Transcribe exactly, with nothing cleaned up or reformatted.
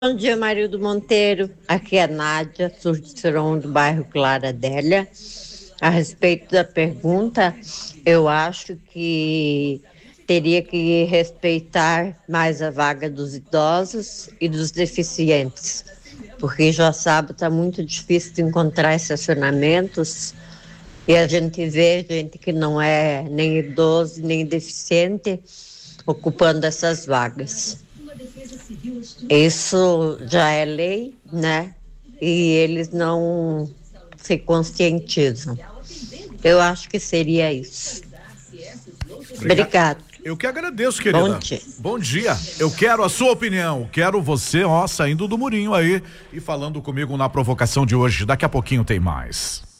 Bom dia, Marildo Monteiro. Aqui é a Nádia, Surtiron do bairro Clara Adélia. A respeito da pergunta, eu acho que teria que respeitar mais a vaga dos idosos e dos deficientes, porque já sabe, está muito difícil de encontrar estacionamentos e a gente vê gente que não é nem idoso nem deficiente ocupando essas vagas. Isso já é lei, né? E eles não se conscientizam. Eu acho que seria isso. Obrigado. Eu que agradeço, querida. Bom dia. Bom dia. Eu quero a sua opinião. Quero você, ó, saindo do murinho aí e falando comigo na provocação de hoje. Daqui a pouquinho tem mais.